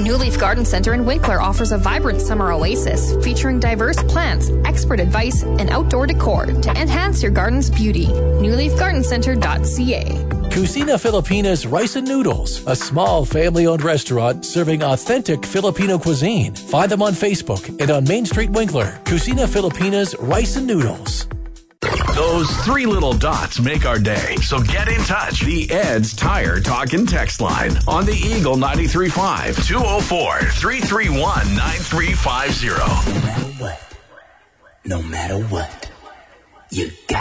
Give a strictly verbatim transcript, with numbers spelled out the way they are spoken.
New Leaf Garden Center in Winkler offers a vibrant summer oasis featuring diverse plants, expert advice, and outdoor decor to enhance your garden's beauty. new leaf garden center dot c a. Cucina Filipina's Rice and Noodles, a small family-owned restaurant serving authentic Filipino cuisine. Find them on Facebook and on Main Street Winkler. Cucina Filipina's Rice and Noodles. Those three little dots make our day. So get in touch. The Ed's Tire Talk and Text line on the Eagle ninety-three point five, two oh four, three three one, nine three five zero. No matter what, no matter what, you got